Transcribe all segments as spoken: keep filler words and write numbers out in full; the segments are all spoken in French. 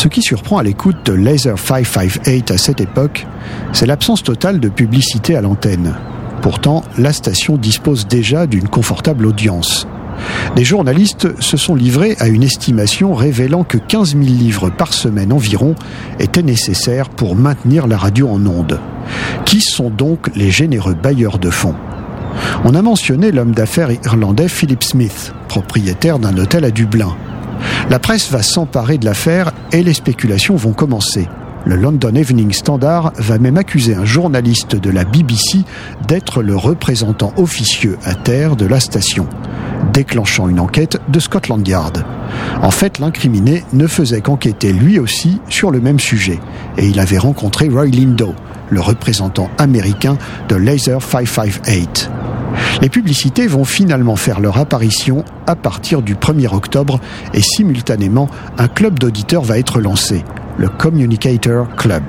Ce qui surprend à l'écoute de Laser cinq cent cinquante-huit à cette époque, c'est l'absence totale de publicité à l'antenne. Pourtant, la station dispose déjà d'une confortable audience. Des journalistes se sont livrés à une estimation révélant que quinze mille livres par semaine environ étaient nécessaires pour maintenir la radio en ondes. Qui sont donc les généreux bailleurs de fonds ? On a mentionné l'homme d'affaires irlandais Philip Smith, propriétaire d'un hôtel à Dublin. La presse va s'emparer de l'affaire et les spéculations vont commencer. Le London Evening Standard va même accuser un journaliste de la B B C d'être le représentant officieux à terre de la station, déclenchant une enquête de Scotland Yard. En fait, l'incriminé ne faisait qu'enquêter lui aussi sur le même sujet, et il avait rencontré Roy Lindo, le représentant américain de Laser cinq cent cinquante-huit. Les publicités vont finalement faire leur apparition à partir du premier octobre et simultanément, un club d'auditeurs va être lancé, le Communicator Club.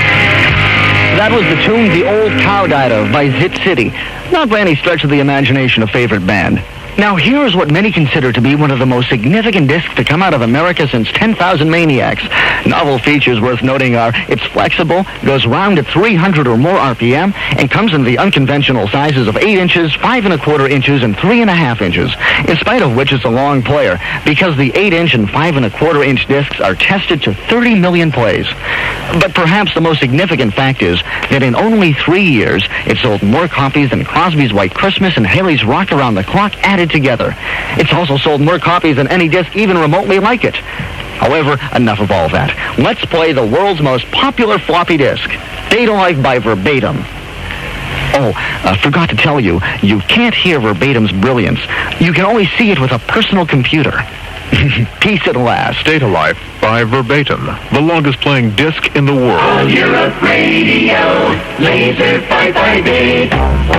That was the tune The Old Cow Died Of by Zip City. Not by any stretch of the imagination a favorite band. Now here's what many consider to be one of the most significant discs to come out of America since ten thousand Maniacs. Novel features worth noting are it's flexible, goes round at three hundred or more R P M, and comes in the unconventional sizes of eight inches, five and a quarter inches, and three and a half inches. In spite of which it's a long player, because the eight inch and five and a quarter inch discs are tested to thirty million plays. But perhaps the most significant fact is that in only three years, it sold more copies than Crosby's White Christmas and Haley's Rock Around the Clock added together. It's also sold more copies than any disc even remotely like it. However, enough of all that. Let's play the world's most popular floppy disk, Data Life by Verbatim. Oh, uh, forgot to tell you, you can't hear Verbatim's brilliance. You can only see it with a personal computer. Peace at last. Data Life by Verbatim, the longest playing disc in the world. All Europe Radio, Laser cinq cent cinquante-huit.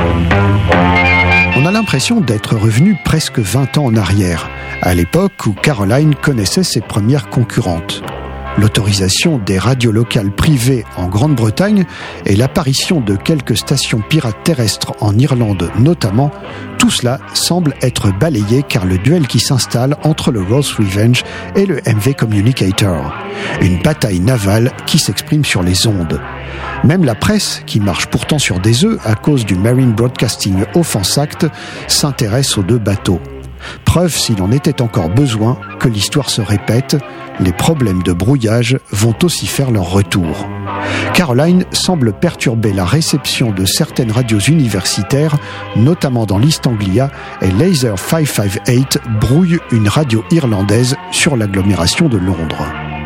On a l'impression d'être revenu presque vingt ans en arrière, à l'époque où Caroline connaissait ses premières concurrentes. L'autorisation des radios locales privées en Grande-Bretagne et l'apparition de quelques stations pirates terrestres en Irlande notamment, tout cela semble être balayé car le duel qui s'installe entre le Rose Revenge et le M V Communicator. Une bataille navale qui s'exprime sur les ondes. Même la presse, qui marche pourtant sur des œufs à cause du Marine Broadcasting Offense Act, s'intéresse aux deux bateaux. Preuve, s'il en était encore besoin, que l'histoire se répète, les problèmes de brouillage vont aussi faire leur retour. Caroline semble perturber la réception de certaines radios universitaires, notamment dans l'East Anglia, et Laser cinq cent cinquante-huit brouille une radio irlandaise sur l'agglomération de Londres.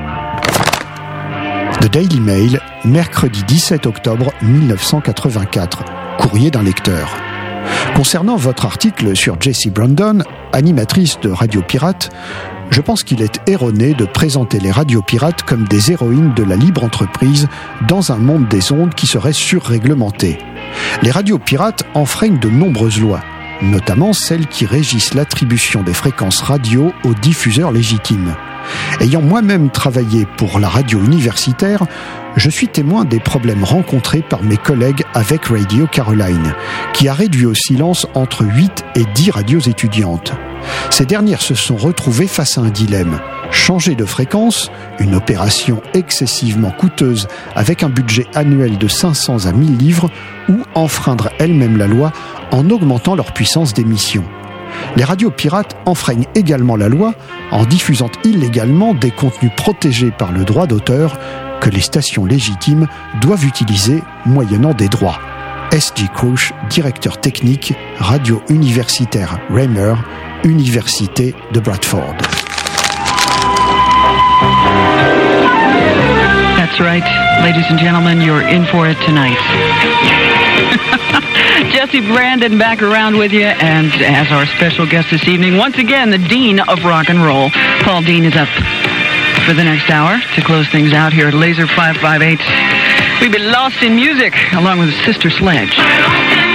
The Daily Mail, mercredi dix-sept octobre mille neuf cent quatre-vingt-quatre. Courrier d'un lecteur. Concernant votre article sur Jessie Brandon, animatrice de Radio Pirate, je pense qu'il est erroné de présenter les radios pirates comme des héroïnes de la libre entreprise dans un monde des ondes qui serait surréglementé. Les radios pirates enfreignent de nombreuses lois, notamment celles qui régissent l'attribution des fréquences radio aux diffuseurs légitimes. Ayant moi-même travaillé pour la radio universitaire, je suis témoin des problèmes rencontrés par mes collègues avec Radio Caroline, qui a réduit au silence entre huit et dix radios étudiantes. Ces dernières se sont retrouvées face à un dilemme. Changer de fréquence, une opération excessivement coûteuse avec un budget annuel de cinq cents à mille livres, ou enfreindre elles-mêmes la loi en augmentant leur puissance d'émission. Les radios pirates enfreignent également la loi en diffusant illégalement des contenus protégés par le droit d'auteur que les stations légitimes doivent utiliser moyennant des droits. S G Crouch, directeur technique, radio universitaire Raymer, Université de Bradford. That's right, ladies and gentlemen, you're in for it tonight. Jesse Brandon back around with you, and as our special guest this evening, once again, the Dean of Rock and Roll. Paul Dean is up for the next hour to close things out here at Laser five five eight. We've been lost in music, along with Sister Sledge.